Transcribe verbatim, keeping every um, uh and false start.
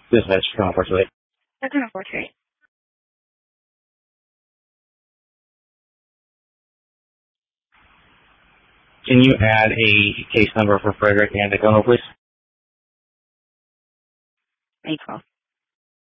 Dispatch, come on, Portugal. That's an portrait. Can you add a case number for Frederick and Tacoma, please? eight twelve.